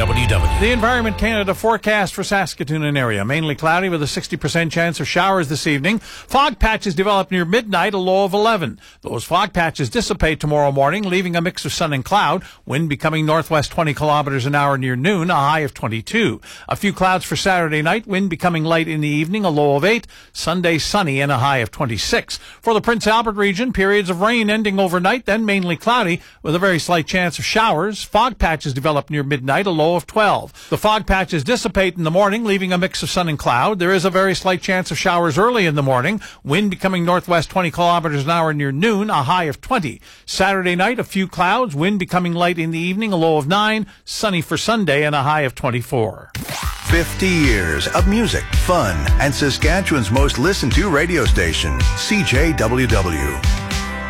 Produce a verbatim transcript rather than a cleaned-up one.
W W. The Environment Canada forecast for Saskatoon and area. Mainly cloudy with a sixty percent chance of showers this evening. Fog patches develop near midnight, a low of eleven. Those fog patches dissipate tomorrow morning, leaving a mix of sun and cloud. Wind becoming northwest twenty kilometers an hour near noon, a high of twenty-two. A few clouds for Saturday night. Wind becoming light in the evening, a low of eight. Sunday sunny and a high of twenty-six. For the Prince Albert region, periods of rain ending overnight, then mainly cloudy with a very slight chance of showers. Fog patches develop near midnight, a low of twelve. The fog patches dissipate in the morning, leaving a mix of sun and cloud. There is a very slight chance of showers early in the morning. Wind becoming northwest twenty kilometers an hour near noon, a high of twenty. Saturday night, a few clouds. Wind becoming light in the evening, a low of nine. Sunny for Sunday and a high of twenty-four. fifty years of music, fun, and Saskatchewan's most listened to radio station, C J W W.